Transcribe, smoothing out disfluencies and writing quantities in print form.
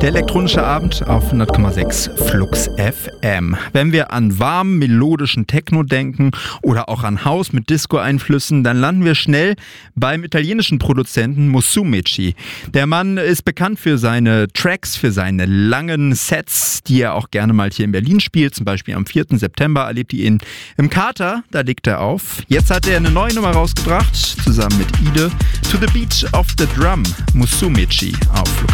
Der elektronische Abend auf 100,6 Flux FM. Wenn wir an warmen, melodischen Techno denken oder auch an House mit Disco-Einflüssen, dann landen wir schnell beim italienischen Produzenten Musumeci. Der Mann ist bekannt für seine Tracks, für seine langen Sets, die er auch gerne mal hier in Berlin spielt. Zum Beispiel am 4. September erlebt ihr ihn im Kater, da legt er auf. Jetzt hat er eine neue Nummer rausgebracht, zusammen mit Ide, To the Beat of the Drum, Musumeci auf Flux